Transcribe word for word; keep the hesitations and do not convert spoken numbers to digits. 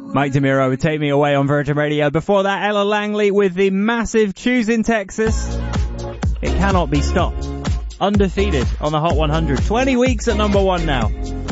Mike DeMiro would Take Me Away on Virgin Radio. Before that, Ella Langley with the massive Choose in Texas. It Cannot Be Stopped. Undefeated on the Hot one hundred. twenty weeks at number one now.